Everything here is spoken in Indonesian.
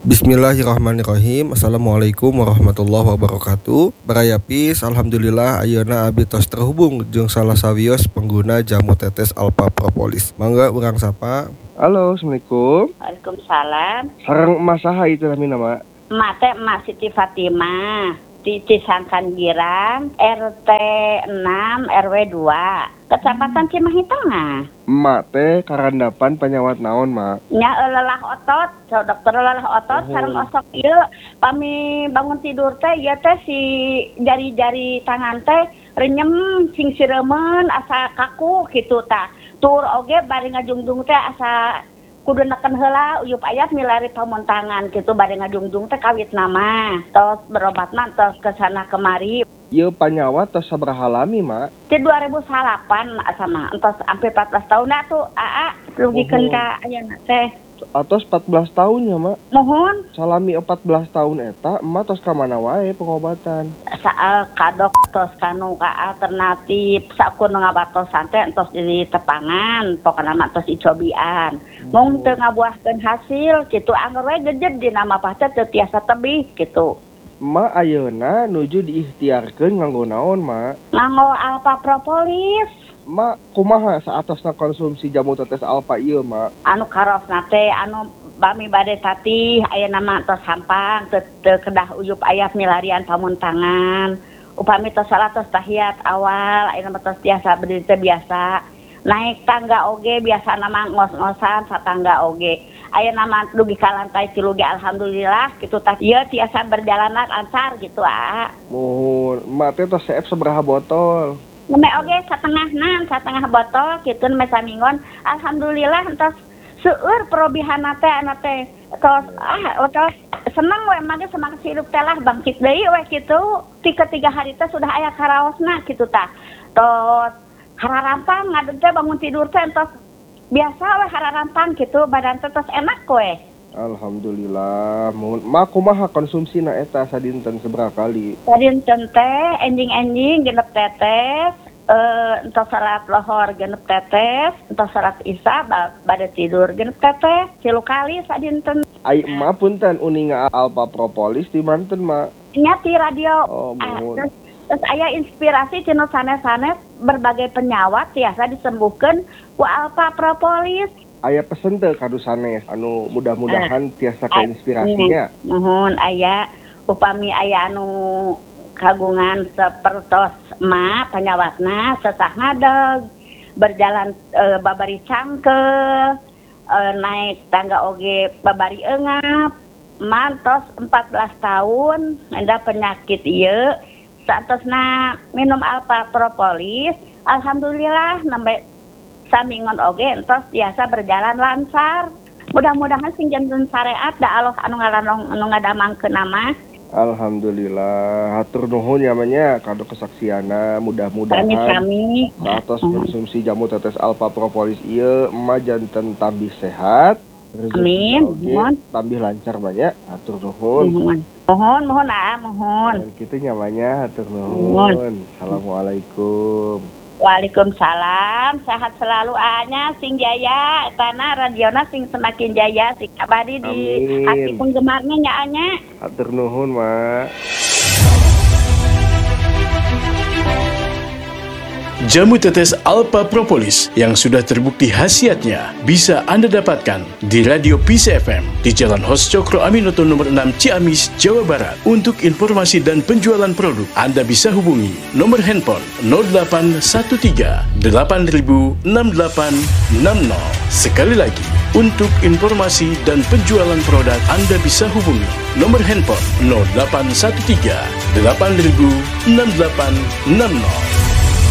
Bismillahirrahmanirrahim. Assalamualaikum warahmatullahi wabarakatuh. Barayapis, alhamdulillah ayeuna abdi tos terhubung jeung salah sawios pengguna jamu tetes Alpha Propolis. Mangga urang sapa. Halo, assalamualaikum. Waalaikumsalam. Sareng emas saha itu namina, Mak? Emak teh Emak Siti Fatimah di Cisangkan Girang, RT 6 RW 2, Kecamatan Cimahi Tengah. Emak teh karandapan penyawat naon, Mak? Nya lelah otot, so dokter lelah otot sareng osok ieu pami bangun tidur teh ieu teh si jari-jari tangan teh renyem sing siremen asa kaku kitu tah. Tur oge bari ngajungjung teh asa kudu neken heula uyup aya milari pamuntangan kitu bari ngajungjung teh kawit nama. Tos berobatna tos kesana kemari. Ieu panyawat tos sabaraha lami, Mak? Ti 2008 asa mah entos sampai 14 tahun tuh rugikeun ka ayeuna teh. Atos 14 tahun ya, Mak? Mohon Salami 14 tahun eta, emak tos ka mana wae pengobatan? saal kadok tos kanu ka alternatif sakur ngabatosan teh entos di tepangan pokona mah tos icobian. Mung teu ngabuahkeun hasil kitu angger we gejed dina mah teh teu tiasa tebih kitu. Emak ayeuna nuju diikhtiarkeun nganggo naon, Mak? Nganggo Alpha Propolis Mak, kumaha saatosna konsumsi jamu tetes Alpha ieu, Mak? anu karosna teh anu bami bade tatih ayeuna mah tos sampang teu kedah uyup aya milarian pamuntangan. Upami tos salah tos tahiyat awal ayeuna mah tos tiasa berdiri teh biasa. Naik tangga oge biasa nama ngos-ngosan satangga oge. Ayeuna mah dugi ka lantai 3 ge alhamdulillah kitu tah ieu tiasa berjalan lancar gitu Mohon, emak teh tos seep sabaraha botol? Neme oge satengah botol kitu neme samingon alhamdulillah entos seueur perobihanna teh ana teh tos tos seneng we mage semangat hidup teh lah bangkit deui we kitu ti ketiga hari teh sudah aya karaosna kitu tah tos hararampang ngadeg teh bangun tidur teh entos biasa we hararampang kitu badan teh tos enak we. Alhamdulillah. Mohon, mak kumaha konsumsina eta sadinten sabaraha kali? Sadinten teh enjing-enjing genep tetes entos salat lohor genep tetes, entos salat isya bade tidur genep tetes, 3 kali sadinten. Ai emak punten uninga Alpha Propolis di manten, Mak? Nya ti radio. Oh, mohon. Terus aya inspirasi cenah sanes-sanes berbagai penyawat tiasa disembuhkeun ku Alpha Propolis. Aya pesen teu kadu sanes anu mudah-mudahan tiasa kainspirasinya. Mohon aya upami aya anu kagungan sapertos emak panyawatna sesah ngadeg berjalan babari cangkel naik tangga oge babari eungap mantos 14 tahun enda penyakit ieu saatosna minum Alpha Propolis alhamdulillah nembe samingon oge entos biasa berjalan lancar. Mudah-mudahan sing janten syariat da Allah anu ngadamangkeun nama. Alhamdulillah, hatur nuhun namanya kado kesaksiana mudah-mudahan Kami satos konsumsi jamu tetes Alpha Propolis ieu emak janten tambih sehat. Amin. Mohon tambih lancar banyak. Hatur nuhun. Mohon mohon. Dan kitu nyamanya hatur nuhun. Assalamualaikum. Waalaikumsalam, sehat selalu anya sing jaya, tanah radiona sing semakin jaya, sing abadi di hati penggemarnya nya anya. Hatur nuhun, Mak. Jamu tetes Alpha Propolis yang sudah terbukti khasiatnya bisa Anda dapatkan di Radio Peace FM di Jalan Hos Cokro Aminoto nomor 6 Ciamis, Jawa Barat. Untuk informasi dan penjualan produk, Anda bisa hubungi nomor handphone 0813 8000 6860. Sekali lagi, untuk informasi dan penjualan produk, Anda bisa hubungi nomor handphone 0813 8000 6860.